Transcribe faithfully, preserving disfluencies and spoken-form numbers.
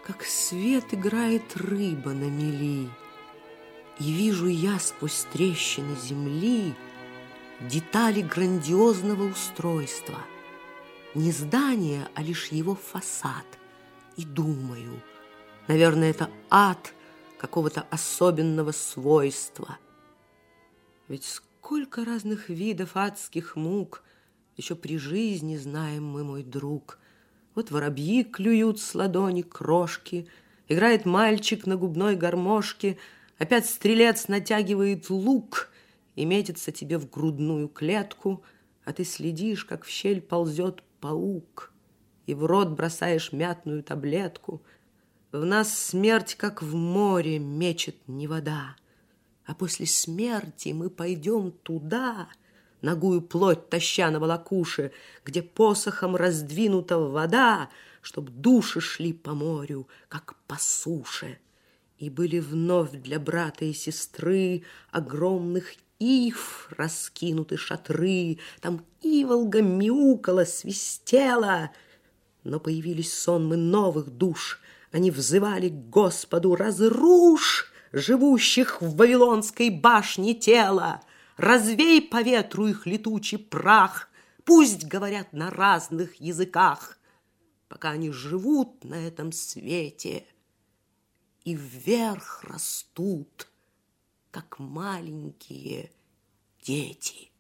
как свет играет рыба на мели, и вижу я сквозь трещины земли детали грандиозного устройства. Не здание, а лишь его фасад. И думаю, наверное, это ад какого-то особенного свойства. Ведь сколько разных видов адских мук еще при жизни знаем мы, мой друг. Вот воробьи клюют с ладони крошки, играет мальчик на губной гармошке, опять стрелец натягивает лук и метится тебе в грудную клетку, а ты следишь, как в щель ползет паук, и в рот бросаешь мятную таблетку. В нас смерть, как в море, мечет не вода, а после смерти мы пойдем туда, нагую плоть таща на волокуше, где посохом раздвинута вода, чтоб души шли по морю, как по суше. И были вновь для брата и сестры огромных ив раскинуты шатры, там иволга мяукала, свистела. Но появились сонмы новых душ, они взывали к Господу: разрушь живущих в вавилонской башне тело, развей по ветру их летучий прах, пусть говорят на разных языках, пока они живут на этом свете и вверх растут, как маленькие дети.